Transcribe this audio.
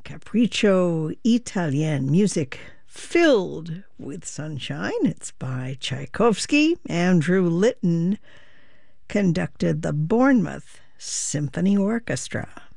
Capriccio Italien, music filled with sunshine. It's by Tchaikovsky. Andrew Litton conducted the Bournemouth Symphony Orchestra.